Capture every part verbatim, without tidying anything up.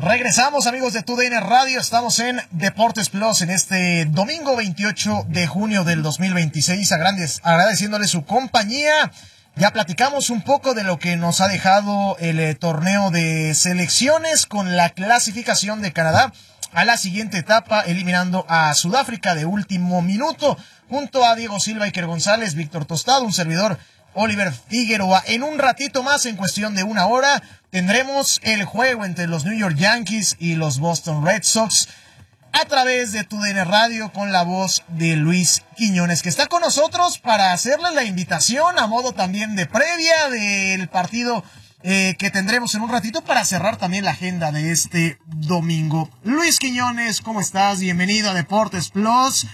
Regresamos, amigos de T U D N Radio, estamos en Deportes Plus en este domingo veintiocho de junio del dos mil veintiséis, agradeciéndole su compañía. Ya platicamos un poco de lo que nos ha dejado el eh, torneo de selecciones con la clasificación de Canadá a la siguiente etapa, eliminando a Sudáfrica de último minuto, junto a Diego Silva, Iker González, Víctor Tostado, un servidor Oliver Figueroa. En un ratito más, en cuestión de una hora, tendremos el juego entre los New York Yankees y los Boston Red Sox a través de T U D N Radio con la voz de Luis Quiñones, que está con nosotros para hacerle la invitación a modo también de previa del partido eh, que tendremos en un ratito para cerrar también la agenda de este domingo. Luis Quiñones, ¿cómo estás? Bienvenido a Deportes Plus.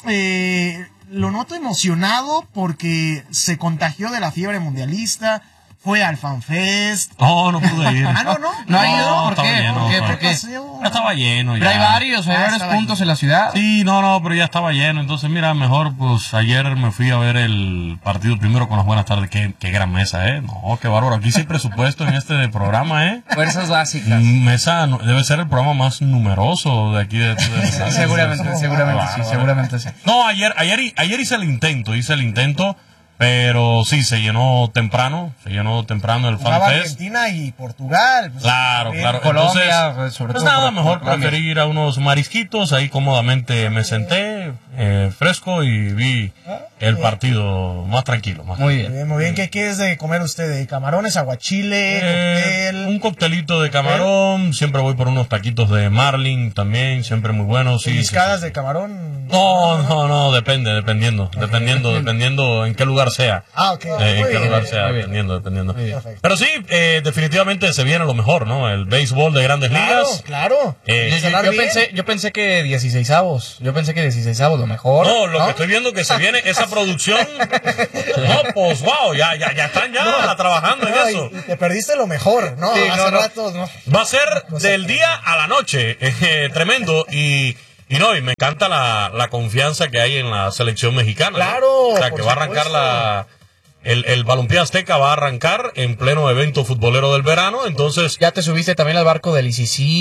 Eh... Lo noto emocionado porque se contagió de la fiebre mundialista, fue al FanFest. No, no pude ir. Ah, no, no. ¿No ha ido? No, ¿Por estaba qué? lleno, ¿Por qué? estaba- ¿Por qué? Ya estaba lleno ya. Pero hay varios, hay Ah, varios estaba puntos lleno. en la ciudad. Sí, no, no, pero ya estaba lleno. Entonces, mira, mejor, pues, ayer me fui a ver el partido primero con las buenas tardes. Qué, qué gran mesa, ¿eh? No, qué bárbaro. Aquí sí hay presupuesto en este programa, ¿eh? Fuerzas básicas. Mesa no- debe ser el programa más numeroso de aquí de, de- Seguramente, seguramente sí, seguramente sí. No, ayer, ayer, ayer hice el intento, hice el intento, pero sí, se llenó temprano, se llenó temprano el Jugaba FanFest. Argentina y Portugal. Pues, Claro, bien. claro. Colombia, Entonces, sobre pues todo nada, por- mejor por Colombia. preferí ir a unos marisquitos, ahí cómodamente me senté, eh, fresco, y vi el partido más tranquilo. Más Muy Muy bien. bien, muy bien. ¿Qué, qué es de comer usted? ¿De camarones, aguachile, Eh, cóctel? un coctelito de camarón, siempre voy por unos taquitos de marlin también, siempre muy buenos. Sí, sí, ¿Pellizcadas sí. de camarón? No, no, no, depende, dependiendo, dependiendo, dependiendo en qué lugar sea. Ah, ok. Eh, Muy en qué bien, lugar muy sea, muy bien. dependiendo, dependiendo. Perfecto. Pero sí, eh, definitivamente se viene lo mejor, ¿no? El béisbol de Grandes Claro, Ligas. claro. Eh, Yo, yo- Cerrar yo bien. pensé, yo pensé que dieciseisavos. Yo pensé que dieciseisavos lo mejor. No, lo que estoy viendo que se viene esa producción. No, pues wow, ya, ya, ya están ya trabajando en No, eso. y, y te perdiste lo mejor, ¿no? Sí, Hace no, no. rato, ¿no? Va a ser del día a la noche, eh, tremendo. Y, y no, y me encanta la, la confianza que hay en la selección mexicana. ¿no? Claro, O sea, por que va a arrancar supuesto. la... El, el Balompié Azteca va a arrancar en pleno evento futbolero del verano, entonces... ¿Ya te subiste también al barco del I C C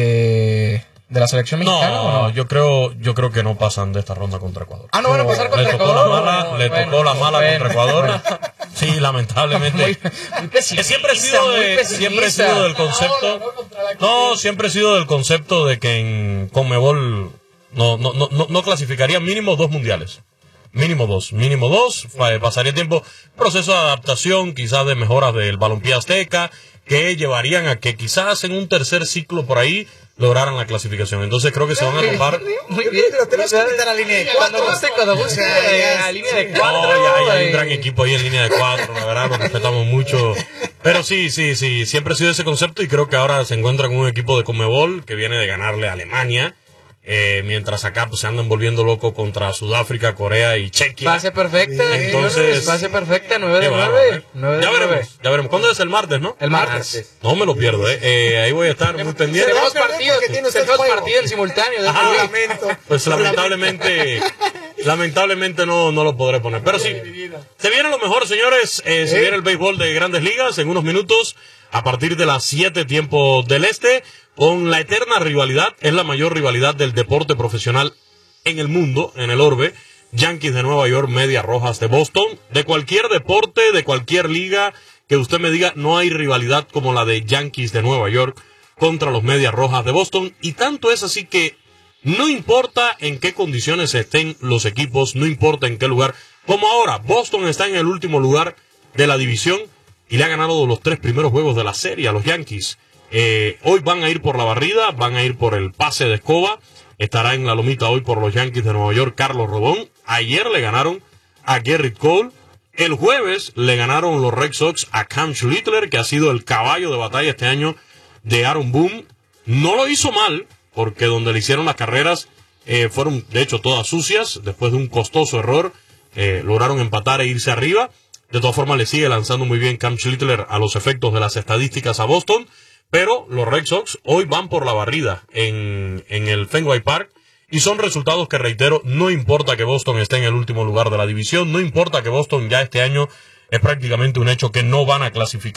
de, de la selección mexicana No, o no? yo creo, yo creo que no pasan de esta ronda contra Ecuador. Ah, no van a pasar contra Le tocó Ecuador. la mala, No, le bueno, tocó la mala bueno. contra Ecuador. Sí, lamentablemente. Muy, muy pesimista, Que siempre he sido muy de, pesimista. siempre he sido del concepto. No, siempre he sido del concepto de que en Conmebol no, no, no, no, no clasificaría mínimo dos mundiales. Mínimo dos, mínimo dos, pa- pasaría tiempo, proceso de adaptación, quizás de mejoras del Balompié Azteca, que llevarían a que quizás en un tercer ciclo por ahí lograran la clasificación. Entonces creo que se van a topar. Muy bien. Pero tenemos que quitar la línea de Cuando cuatro. guste, cuando guste, O sea, eh, ya, la línea de sí. cuatro. No, ya, ya hay un eh, gran equipo ahí en línea de cuatro, la verdad, lo respetamos mucho. Pero sí, sí, sí, siempre ha sido ese concepto y creo que ahora se encuentra con un equipo de Conmebol que viene de ganarle a Alemania, eh, mientras acá pues, se andan volviendo locos contra Sudáfrica, Corea y Chequia. Pase perfecta. Entonces- Pase perfecta, nueve Qué de bárbaro, nueve. ¿eh? nueve de Ya nueve. veremos, ya veremos. ¿Cuándo es el martes, no? El martes. No me lo pierdo, ¿eh? Eh, ahí voy a estar muy pendiente. Tenemos perder partidos, porque tiene usted tenemos juego. partidos en simultáneo. de Ajá. por vida. Lamento. Pues lamentablemente, lamentablemente no, no lo podré poner. Pero sí, se viene lo mejor, señores. Eh, se viene el béisbol de Grandes Ligas en unos minutos, a partir de las siete tiempo del este, con la eterna rivalidad, es la mayor rivalidad del deporte profesional en el mundo, en el orbe. Yankees de Nueva York, Medias Rojas de Boston. De cualquier deporte, de cualquier liga, que usted me diga, no hay rivalidad como la de Yankees de Nueva York contra los Medias Rojas de Boston. Y tanto es así que no importa en qué condiciones estén los equipos, no importa en qué lugar. Como ahora, Boston está en el último lugar de la división y le ha ganado los tres primeros juegos de la serie a los Yankees. Eh, hoy van a ir por la barrida, van a ir por el pase de escoba. Estará en la lomita hoy por los Yankees de Nueva York Carlos Rodón. Ayer le ganaron a Gerrit Cole. El jueves le ganaron los Red Sox a Cam Schlittler, que ha sido el caballo de batalla este año de Aaron Boone. No lo hizo mal, porque donde le hicieron las carreras eh, fueron de hecho todas sucias. Después de un costoso error, eh, lograron empatar e irse arriba. De todas formas, le sigue lanzando muy bien Cam Schlittler a los efectos de las estadísticas a Boston. Pero los Red Sox hoy van por la barrida en, en el Fenway Park. Y son resultados que, reitero, no importa que Boston esté en el último lugar de la división. No importa que Boston ya este año es prácticamente un hecho que no van a clasificar.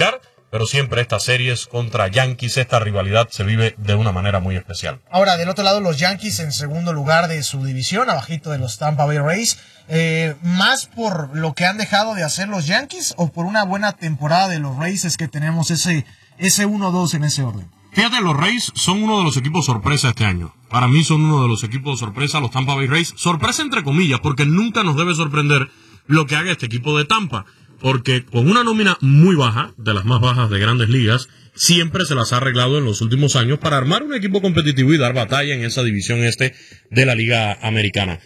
pero siempre estas series contra Yankees, esta rivalidad se vive de una manera muy especial. Ahora, del otro lado, los Yankees en segundo lugar de su división, abajito de los Tampa Bay Rays. Eh, ¿Más por lo que han dejado de hacer los Yankees o por una buena temporada de los Rays es que tenemos ese, ese uno dos en ese orden? Fíjate, los Rays son uno de los equipos sorpresa este año. Para mí son uno de los equipos sorpresa, los Tampa Bay Rays. Sorpresa entre comillas, porque nunca nos debe sorprender lo que haga este equipo de Tampa. Porque con una nómina muy baja, de las más bajas de Grandes Ligas, siempre se las ha arreglado en los últimos años para armar un equipo competitivo y dar batalla en esa división este de la Liga Americana.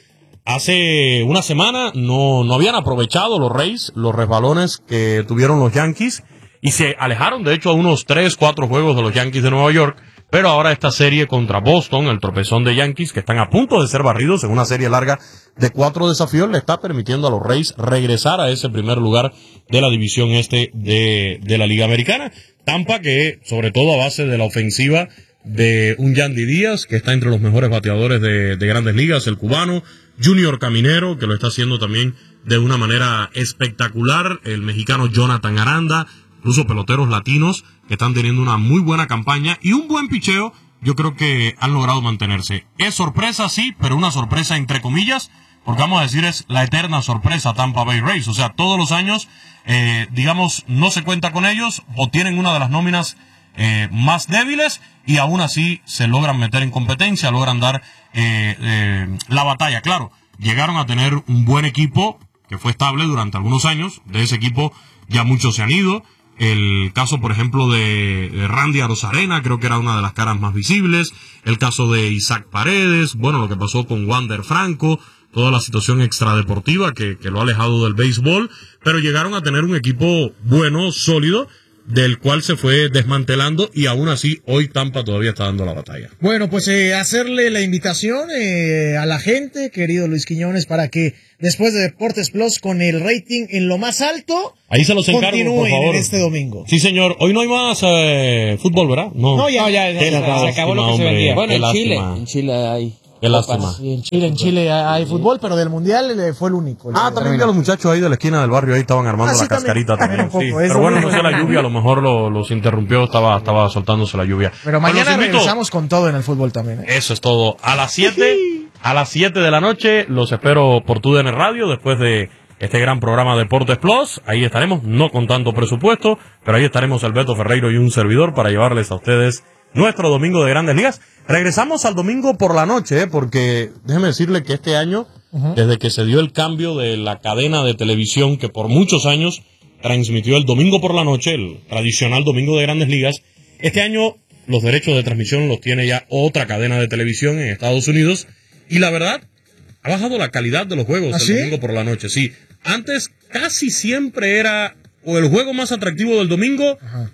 Hace una semana no, no habían aprovechado los Rays los resbalones que tuvieron los Yankees y se alejaron de hecho a unos tres, cuatro juegos de los Yankees de Nueva York, pero ahora esta serie contra Boston, el tropezón de Yankees, que están a punto de ser barridos en una serie larga de cuatro desafíos, le está permitiendo a los Rays regresar a ese primer lugar de la división este de, de la Liga Americana. Tampa, que sobre todo a base de la ofensiva de un Yandy Díaz, que está entre los mejores bateadores de, de Grandes Ligas, el cubano, Junior Caminero, que lo está haciendo también de una manera espectacular, el mexicano Jonathan Aranda, incluso peloteros latinos que están teniendo una muy buena campaña y un buen picheo. Yo creo que han logrado mantenerse. Es sorpresa, sí, pero una sorpresa entre comillas, porque vamos a decir es la eterna sorpresa Tampa Bay Rays. O sea, todos los años, eh, digamos, no se cuenta con ellos o tienen una de las nóminas eh, más débiles y aún así se logran meter en competencia, logran dar eh, eh, la batalla. Claro, llegaron a tener un buen equipo que fue estable durante algunos años. De ese equipo ya muchos se han ido. El caso, por ejemplo, de, de Randy Arozarena, creo que era una de las caras más visibles. El caso de Isaac Paredes, bueno, lo que pasó con Wander Franco, toda la situación extradeportiva que, que lo ha alejado del béisbol, pero llegaron a tener un equipo bueno, sólido, del cual se fue desmantelando y aún así hoy Tampa todavía está dando la batalla. Bueno, pues eh, hacerle la invitación eh, a la gente, querido Luis Quiñones, para que después de Deportes Plus con el rating en lo más alto, ahí se los encargo, por favor. En este domingo. Sí, señor. Hoy no hay más eh, fútbol, ¿verdad? No, no ya, ya, ya, ya, ya se acabó lo que se vendía. Bueno, en Chile, en Chile hay... Qué lástima. Sí, en Chile, en Chile hay fútbol, pero del Mundial fue el único. El ah, también vi a los muchachos ahí de la esquina del barrio, ahí estaban armando ah, sí, la cascarita también. también. Sí. Pero bueno, no sé, la lluvia a lo mejor lo, los interrumpió, estaba, estaba soltándose la lluvia. Pero mañana bueno, regresamos con todo en el fútbol también. ¿eh? Eso es todo. A las siete, a las siete de la noche, los espero por T U D N Radio, después de este gran programa Deportes Plus. Ahí estaremos, no con tanto presupuesto, pero ahí estaremos el Beto Ferreiro y un servidor para llevarles a ustedes nuestro domingo de Grandes Ligas. Regresamos al domingo por la noche, ¿eh? Porque déjeme decirle que este año, uh-huh. desde que se dio el cambio de la cadena de televisión que por muchos años transmitió el domingo por la noche, el tradicional domingo de Grandes Ligas, este año los derechos de transmisión los tiene ya otra cadena de televisión en Estados Unidos y la verdad, ha bajado la calidad de los juegos ¿Ah, el sí? domingo por la noche. Sí, antes casi siempre era o el juego más atractivo del domingo uh-huh.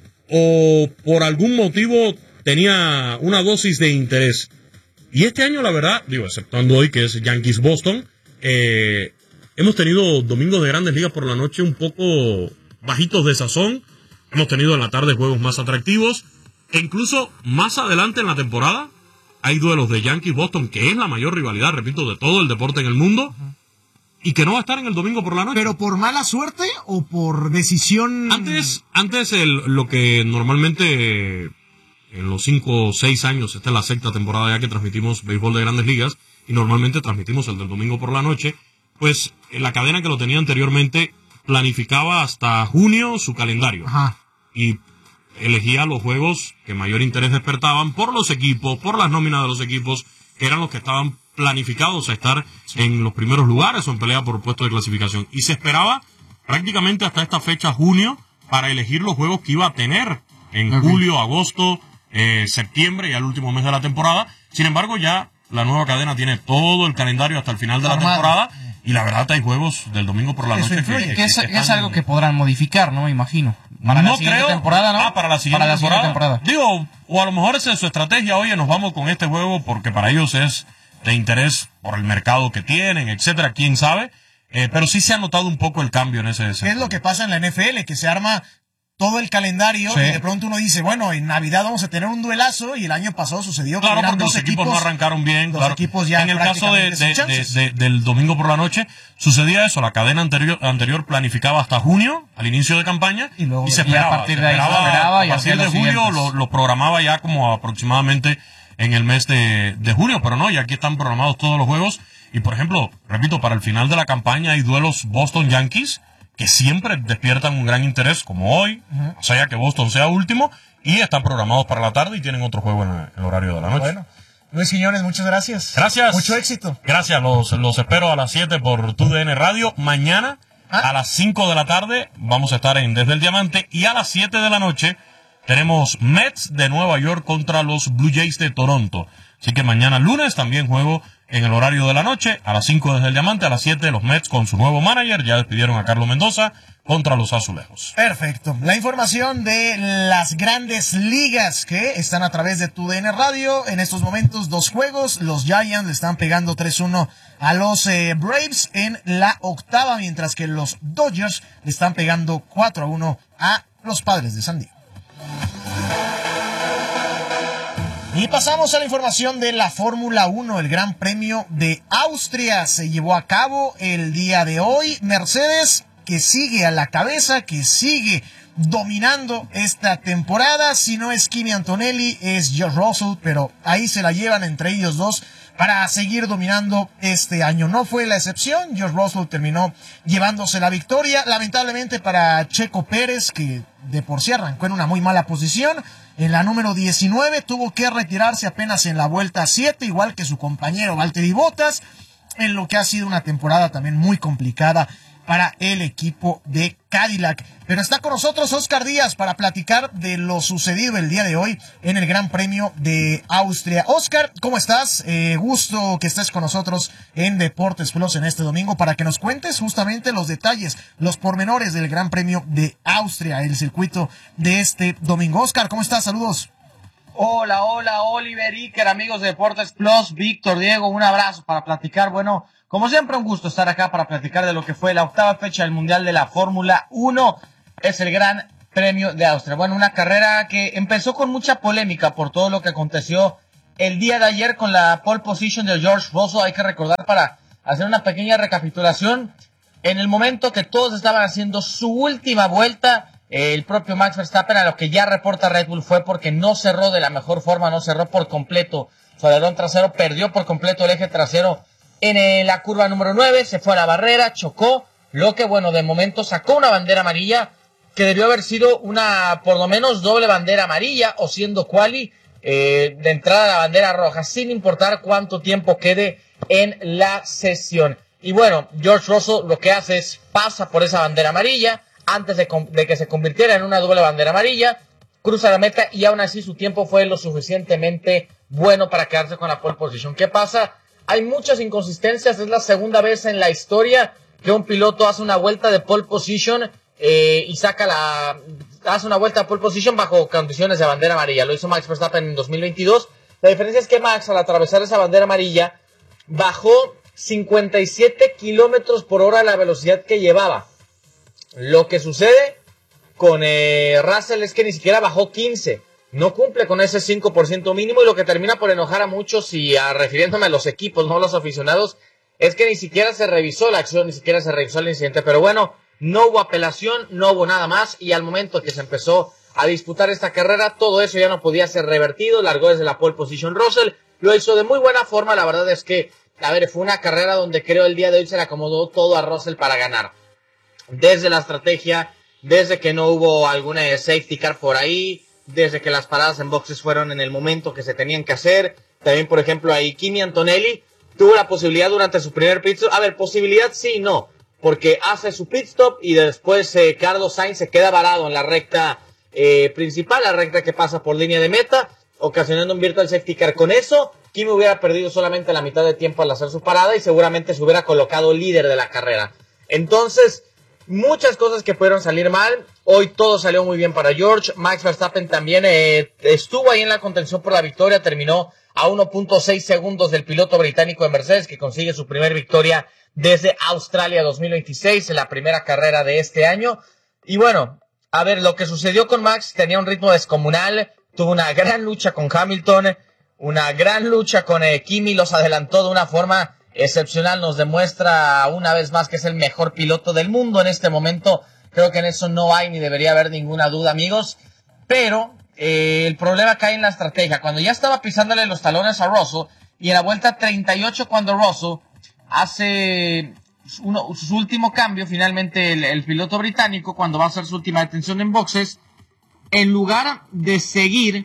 o por algún motivo tenía una dosis de interés. Y este año, la verdad, digo, exceptuando hoy que es Yankees-Boston, eh, hemos tenido domingos de Grandes Ligas por la noche un poco bajitos de sazón. Hemos tenido en la tarde juegos más atractivos. E incluso más adelante en la temporada hay duelos de Yankees-Boston, que es la mayor rivalidad, repito, de todo el deporte en el mundo. Uh-huh. Y que no va a estar en el domingo por la noche. ¿Pero por mala suerte o por decisión? Antes, antes el, lo que normalmente... En los cinco o seis años, esta es la sexta temporada ya que transmitimos béisbol de Grandes Ligas y normalmente transmitimos el del domingo por la noche, pues la cadena que lo tenía anteriormente planificaba hasta junio su calendario. Ajá. Y elegía los juegos que mayor interés despertaban por los equipos, por las nóminas de los equipos, que eran los que estaban planificados a estar en los primeros lugares o en pelea por puesto de clasificación. Y se esperaba prácticamente hasta esta fecha, junio, para elegir los juegos que iba a tener en okay. julio, agosto, Eh, septiembre y al último mes de la temporada. Sin embargo, ya la nueva cadena tiene todo el calendario hasta el final de la temporada y la verdad hay juegos del domingo por la Eso noche influye, que, que, es, que es algo que podrán modificar, ¿no? Imagino. Para no la siguiente creo, temporada, ¿no? Ah, para la siguiente, para la temporada. siguiente temporada. Digo, o a lo mejor esa es su estrategia. Oye, nos vamos con este juego porque para ellos es de interés por el mercado que tienen, etcétera, quién sabe. Eh, pero sí se ha notado un poco el cambio en ese sentido. Es lo que pasa en la N F L, que se arma todo el calendario, sí. y de pronto uno dice, bueno, en Navidad vamos a tener un duelazo, y el año pasado sucedió claro, que eran porque dos los equipos, equipos no arrancaron bien. Los claro. equipos ya en el caso de, de, de, de, del domingo por la noche, sucedía eso, la cadena anterior, anterior planificaba hasta junio, al inicio de campaña, y, luego, y se esperaba. Y a partir de ahí se esperaba, se esperaba, a partir de julio lo, lo programaba ya como aproximadamente en el mes de, de junio, pero no, y aquí están programados todos los juegos. Y por ejemplo, repito, para el final de la campaña hay duelos Boston Yankees, que siempre despiertan un gran interés, como hoy, uh-huh. o sea que Boston sea último, y están programados para la tarde y tienen otro juego en el horario de la noche. Bueno, Luis Quiñones, muchas gracias. Gracias. Mucho éxito. Gracias, los, los espero a las siete por T U D N Radio. Mañana, ¿Ah? a las cinco de la tarde, vamos a estar en Desde el Diamante, y a las siete de la noche tenemos Mets de Nueva York contra los Blue Jays de Toronto. Así que mañana lunes también juego en el horario de la noche, a las cinco desde el Diamante, a las siete los Mets con su nuevo manager, ya despidieron a Carlos Mendoza, contra los Azulejos. Perfecto. La información de las grandes ligas que están a través de T U D N Radio. En estos momentos, dos juegos. Los Giants le están pegando tres uno a los eh, Braves en la octava, mientras que los Dodgers le están pegando cuatro a uno a los Padres de San Diego. Y pasamos a la información de la Fórmula uno, el Gran Premio de Austria se llevó a cabo el día de hoy. Mercedes, que sigue a la cabeza, que sigue dominando esta temporada. Si no es Kimi Antonelli, es George Russell, pero ahí se la llevan entre ellos dos para seguir dominando este año. No fue la excepción, George Russell terminó llevándose la victoria. Lamentablemente para Checo Pérez, que de por sí arrancó en una muy mala posición, en la número diecinueve tuvo que retirarse apenas en la vuelta siete, igual que su compañero Valtteri Bottas, en lo que ha sido una temporada también muy complicada para el equipo de Cadillac. Pero está con nosotros Oscar Díaz para platicar de lo sucedido el día de hoy en el Gran Premio de Austria. Oscar, ¿cómo estás? Eh, gusto que estés con nosotros en Deportes Plus en este domingo para que nos cuentes justamente los detalles, los pormenores del Gran Premio de Austria, el circuito de este domingo. Oscar, ¿cómo estás? Saludos. Hola, hola, Oliver, Iker, amigos de Deportes Plus, Víctor, Diego, un abrazo para platicar. Bueno, como siempre, un gusto estar acá para platicar de lo que fue la octava fecha del Mundial de la Fórmula uno. Es el Gran Premio de Austria. Bueno, una carrera que empezó con mucha polémica por todo lo que aconteció el día de ayer con la pole position de George Russell. Hay que recordar, para hacer una pequeña recapitulación, en el momento que todos estaban haciendo su última vuelta, el propio Max Verstappen, a lo que ya reporta Red Bull, fue porque no cerró de la mejor forma, no cerró por completo su alerón trasero, perdió por completo el eje trasero en la curva número nueve, se fue a la barrera, chocó, lo que, bueno, de momento sacó una bandera amarilla, que debió haber sido una, por lo menos, doble bandera amarilla, o siendo quali, eh, de entrada a la bandera roja, sin importar cuánto tiempo quede en la sesión. Y bueno, George Russell lo que hace es, pasa por esa bandera amarilla, antes de, de que se convirtiera en una doble bandera amarilla, cruza la meta, y aún así su tiempo fue lo suficientemente bueno para quedarse con la pole position. ¿Qué pasa? Hay muchas inconsistencias, es la segunda vez en la historia que un piloto hace una vuelta de pole position eh, y saca la, hace una vuelta de pole position bajo condiciones de bandera amarilla. Lo hizo Max Verstappen en dos mil veintidós. La diferencia es que Max, al atravesar esa bandera amarilla, bajó cincuenta y siete kilómetros por hora la velocidad que llevaba. Lo que sucede con eh, Russell es que ni siquiera bajó quince. No cumple con ese cinco por ciento mínimo, y lo que termina por enojar a muchos, y a, refiriéndome a los equipos, no a los aficionados, es que ni siquiera se revisó la acción, ni siquiera se revisó el incidente. Pero bueno, no hubo apelación, no hubo nada más, y al momento que se empezó a disputar esta carrera, todo eso ya no podía ser revertido. Largó desde la pole position Russell, lo hizo de muy buena forma. La verdad es que, a ver, fue una carrera donde creo el día de hoy se le acomodó todo a Russell para ganar. Desde la estrategia, desde que no hubo alguna safety car por ahí, desde que las paradas en boxes fueron en el momento que se tenían que hacer. También, por ejemplo, ahí Kimi Antonelli tuvo la posibilidad durante su primer pit stop. A ver, posibilidad sí y no, porque hace su pit stop y después eh, Carlos Sainz se queda varado en la recta eh, principal, la recta que pasa por línea de meta, ocasionando un virtual safety car. Con eso, Kimi hubiera perdido solamente la mitad de tiempo al hacer su parada y seguramente se hubiera colocado líder de la carrera. Entonces, muchas cosas que pudieron salir mal. Hoy todo salió muy bien para George. Max Verstappen también eh, estuvo ahí en la contención por la victoria. Terminó a uno punto seis segundos del piloto británico de Mercedes, que consigue su primer victoria desde Australia dos mil veintiséis, en la primera carrera de este año. Y bueno, A ver, lo que sucedió con Max, tenía un ritmo descomunal, tuvo una gran lucha con Hamilton, una gran lucha con eh, Kimi, los adelantó de una forma excepcional, nos demuestra una vez más que es el mejor piloto del mundo en este momento. Creo que en eso no hay ni debería haber ninguna duda, amigos, pero eh, el problema cae en la estrategia. Cuando ya estaba pisándole los talones a Russell, y en la vuelta treinta y ocho cuando Russell hace uno, su último cambio, finalmente el, el piloto británico, cuando va a hacer su última detención en boxes, en lugar de seguir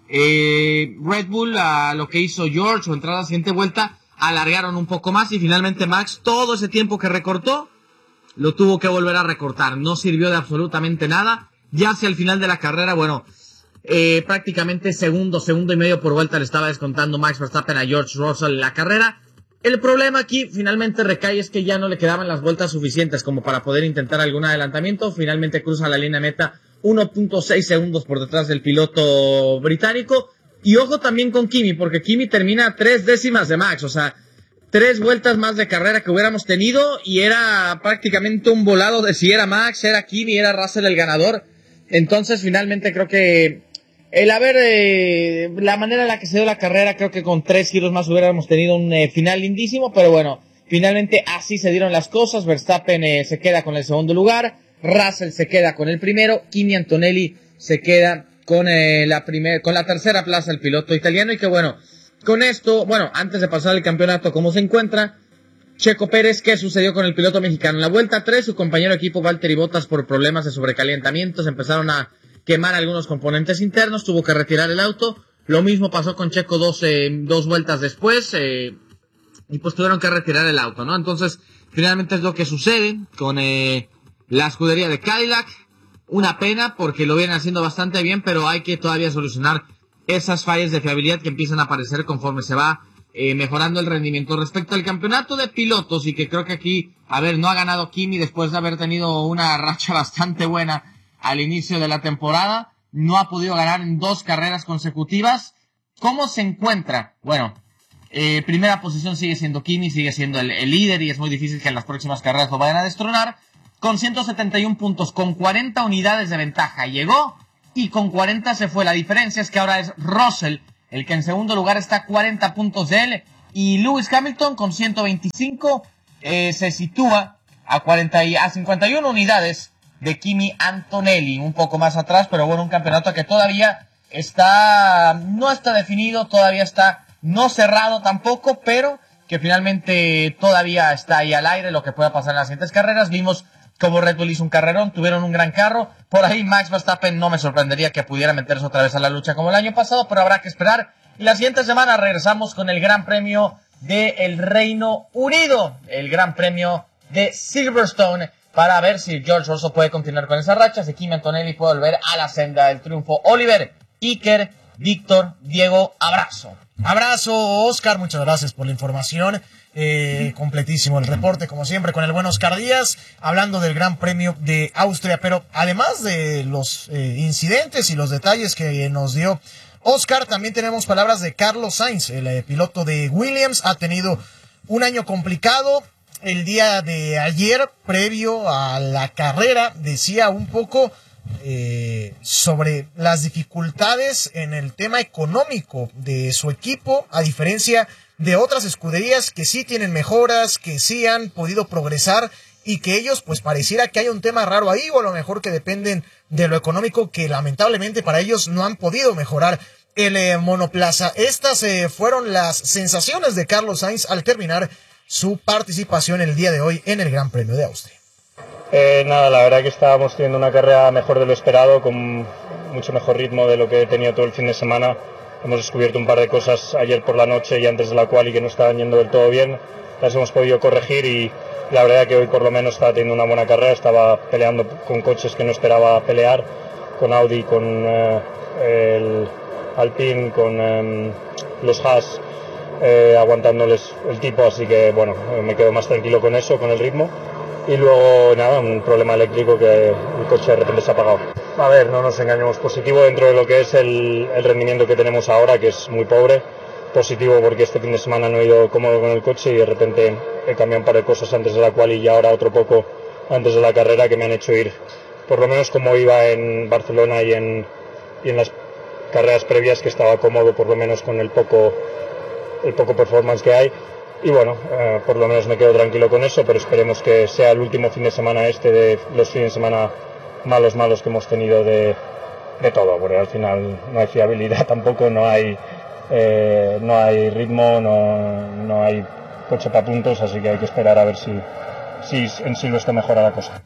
eh, Red Bull a lo que hizo George o entrar a la siguiente vuelta, alargaron un poco más y finalmente Max, todo ese tiempo que recortó, lo tuvo que volver a recortar. No sirvió de absolutamente nada. Ya hacia el final de la carrera, bueno, eh, prácticamente segundo, segundo y medio por vuelta le estaba descontando Max Verstappen a George Russell en la carrera. El problema aquí finalmente recae es que ya no le quedaban las vueltas suficientes como para poder intentar algún adelantamiento. Finalmente cruza la línea meta uno punto seis segundos por detrás del piloto británico. Y ojo también con Kimi, porque Kimi termina a tres décimas de Max, o sea, tres vueltas más de carrera que hubiéramos tenido y era prácticamente un volado de si era Max, era Kimi, era Russell el ganador. Entonces finalmente creo que el haber, eh, la manera en la que se dio la carrera, creo que con tres giros más hubiéramos tenido un eh, final lindísimo, pero bueno, finalmente así se dieron las cosas. Verstappen eh, se queda con el segundo lugar, Russell se queda con el primero, Kimi Antonelli se queda con, eh, la primer, con la tercera plaza el piloto italiano y que bueno, con esto, bueno, antes de pasar el campeonato, ¿cómo se encuentra? Checo Pérez, ¿qué sucedió con el piloto mexicano? En la vuelta tres, su compañero de equipo Valtteri Bottas por problemas de sobrecalentamiento, se empezaron a quemar algunos componentes internos, tuvo que retirar el auto. Lo mismo pasó con Checo dos, eh, dos vueltas después, eh, y pues tuvieron que retirar el auto, ¿no? Entonces, finalmente es lo que sucede con eh, la escudería de Cadillac. Una pena porque lo vienen haciendo bastante bien, pero hay que todavía solucionar esas fallas de fiabilidad que empiezan a aparecer conforme se va eh, mejorando el rendimiento. Respecto al campeonato de pilotos, y que creo que aquí, a ver, no ha ganado Kimi después de haber tenido una racha bastante buena al inicio de la temporada, no ha podido ganar en dos carreras consecutivas. ¿Cómo se encuentra? Bueno, eh, primera posición sigue siendo Kimi, sigue siendo el, el líder y es muy difícil que en las próximas carreras lo vayan a destronar. Con ciento setenta y uno puntos, con cuarenta unidades de ventaja llegó y con cuarenta se fue. La diferencia es que ahora es Russell el que en segundo lugar está a cuarenta puntos de él, y Lewis Hamilton con ciento veinticinco eh, se sitúa a, cuarenta y, a cincuenta y una unidades de Kimi Antonelli, un poco más atrás, pero bueno, un campeonato que todavía está, no está definido, todavía está no cerrado tampoco, pero que finalmente todavía está ahí al aire lo que pueda pasar en las siguientes carreras. Vimos como Red Bull hizo un carrerón, tuvieron un gran carro. Por ahí Max Verstappen no me sorprendería que pudiera meterse otra vez a la lucha como el año pasado, pero habrá que esperar. Y la siguiente semana regresamos con el Gran Premio del Reino Unido, el Gran Premio de Silverstone, para ver si George Russell puede continuar con esa racha, si Kimi Antonelli puede volver a la senda del triunfo. Oliver, Iker, Víctor, Diego, abrazo. Abrazo, Oscar, muchas gracias por la información. Eh, completísimo el reporte, como siempre, con el buen Oscar Díaz, hablando del Gran Premio de Austria. Pero además de los eh, incidentes y los detalles que nos dio Oscar, también tenemos palabras de Carlos Sainz, el eh, piloto de Williams. Ha tenido un año complicado. El día de ayer, previo a la carrera, decía un poco eh, sobre las dificultades en el tema económico de su equipo, a diferencia de otras escuderías que sí tienen mejoras, que sí han podido progresar, y que ellos pues pareciera que hay un tema raro ahí, o a lo mejor que dependen de lo económico, que lamentablemente para ellos no han podido mejorar el eh, monoplaza. Estas eh, fueron las sensaciones de Carlos Sainz al terminar su participación el día de hoy en el Gran Premio de Austria. Eh, nada, la verdad que estábamos teniendo una carrera mejor de lo esperado, con mucho mejor ritmo de lo que he tenido todo el fin de semana. Hemos descubierto un par de cosas ayer por la noche y antes de la quali que no estaban yendo del todo bien. Las hemos podido corregir y la verdad que hoy por lo menos estaba teniendo una buena carrera. Estaba peleando con coches que no esperaba pelear, con Audi, con eh, el Alpine, con eh, los Haas, eh, aguantándoles el tipo, así que bueno, me quedo más tranquilo con eso, con el ritmo. Y luego nada, un problema eléctrico que el coche de repente se ha apagado. A ver, no nos engañemos, positivo dentro de lo que es el, el rendimiento que tenemos ahora, que es muy pobre. Positivo porque este fin de semana no he ido cómodo con el coche y de repente he cambiado un par de cosas antes de la quali y ahora otro poco antes de la carrera que me han hecho ir por lo menos como iba en Barcelona y en, y en las carreras previas, que estaba cómodo por lo menos con el poco, el poco performance que hay. Y bueno, eh, por lo menos me quedo tranquilo con eso, pero esperemos que sea el último fin de semana este de los fines de semana malos, malos que hemos tenido de, de todo, porque al final no hay fiabilidad tampoco, no hay, eh, no hay ritmo, no, no hay coche para puntos, así que hay que esperar a ver si, si en Silverstone mejora la cosa.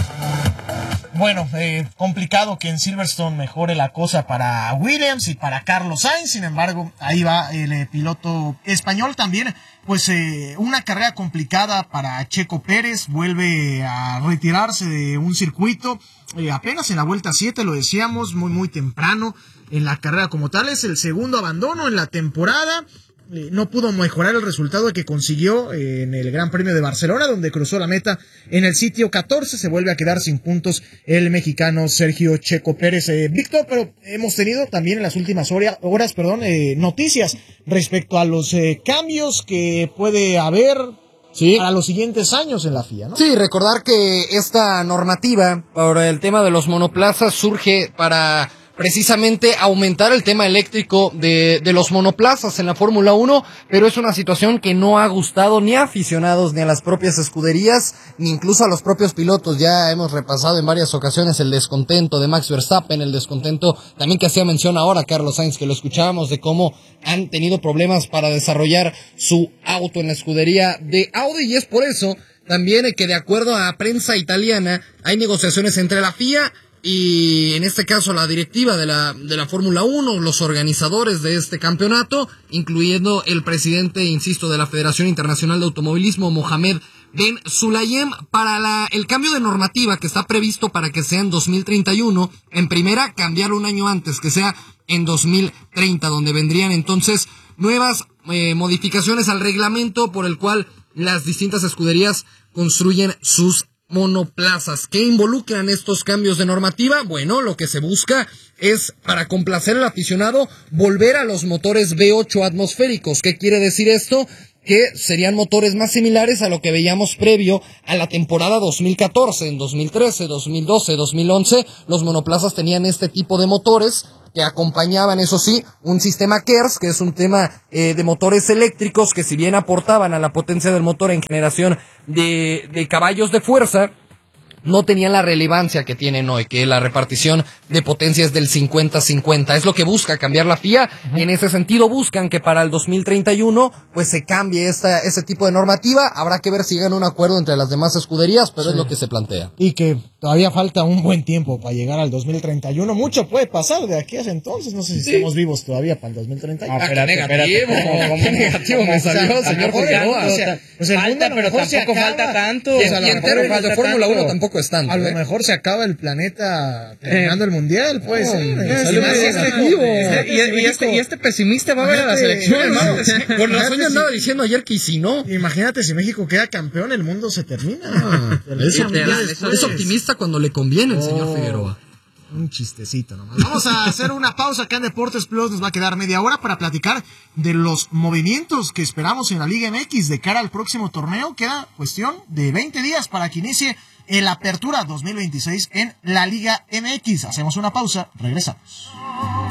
Bueno, eh, complicado que en Silverstone mejore la cosa para Williams y para Carlos Sainz. Sin embargo, ahí va el eh, piloto español también. Pues eh, una carrera complicada para Checo Pérez. Vuelve a retirarse de un circuito. Eh, apenas en la vuelta siete, lo decíamos, muy muy temprano en la carrera como tal. Es el segundo abandono en la temporada. Eh, no pudo mejorar el resultado que consiguió eh, en el Gran Premio de Barcelona, donde cruzó la meta en el sitio catorce. Se vuelve a quedar sin puntos el mexicano Sergio Checo Pérez. Eh, Víctor, pero hemos tenido también en las últimas horas, horas perdón, eh, noticias respecto a los eh, cambios que puede haber sí. para los siguientes años en la F I A, ¿no? Sí, recordar que esta normativa por el tema de los monoplazas surge para precisamente aumentar el tema eléctrico de, de los monoplazas en la Fórmula uno, pero es una situación que no ha gustado ni a aficionados, ni a las propias escuderías, ni incluso a los propios pilotos. Ya hemos repasado en varias ocasiones el descontento de Max Verstappen, el descontento también que hacía mención ahora Carlos Sainz, que lo escuchábamos, de cómo han tenido problemas para desarrollar su auto en la escudería de Audi, y es por eso también que, de acuerdo a prensa italiana, hay negociaciones entre la F I A y en este caso la directiva de la de la Fórmula uno, los organizadores de este campeonato, incluyendo el presidente, insisto, de la Federación Internacional de Automovilismo, Mohamed Ben Sulayem, para la, el cambio de normativa que está previsto para que sea en dos mil treinta y uno, en primera, cambiarlo un año antes, que sea en dos mil treinta, donde vendrían entonces nuevas eh, modificaciones al reglamento por el cual las distintas escuderías construyen sus monoplazas. ¿Qué involucran estos cambios de normativa? Bueno, lo que se busca es, para complacer al aficionado, volver a los motores V ocho atmosféricos. ¿Qué quiere decir esto? Que serían motores más similares a lo que veíamos previo a la temporada dos mil catorce. En dos mil trece, dos mil doce, dos mil once, los monoplazas tenían este tipo de motores que acompañaban, eso sí, un sistema K E R S, que es un tema eh, de motores eléctricos que, si bien aportaban a la potencia del motor en generación de, de caballos de fuerza, no tenían la relevancia que tienen hoy, que la repartición de potencia es del cincuenta cincuenta. Es lo que busca cambiar la F I A. Uh-huh. En ese sentido buscan que para el dos mil treinta y uno pues se cambie esta, ese tipo de normativa. Habrá que ver si llegan a un acuerdo entre las demás escuderías, pero sí, es lo que se plantea. Y que todavía falta un buen tiempo para llegar al dos mil treinta y uno. Mucho puede pasar de aquí a ese entonces. No sé si sí. estamos vivos todavía para el dos mil treinta y uno. Ah, espérate, negativo. Qué negativo me salió, o sea, señor Figueroa. O sea, pues el falta, mundo pero tampoco falta tanto. Y, o sea, y en términos de Fórmula uno tampoco es tanto. A lo ¿eh? mejor se acaba el planeta terminando eh. el mundial, pues. No, sí, y, y, este, y este pesimista va a ver a la selección, hermano. Por razón ya andaba diciendo ayer que si no. Imagínate, si México queda campeón, el mundo se termina. Ah, es, es, es optimista cuando le conviene el oh, señor Figueroa. Un chistecito nomás. Vamos a hacer una pausa acá en Deportes Plus. Nos va a quedar media hora para platicar de los movimientos que esperamos en la Liga M X de cara al próximo torneo. Queda cuestión de veinte días para que inicie el Apertura dos mil veintiséis en la Liga M X. Hacemos una pausa, regresamos.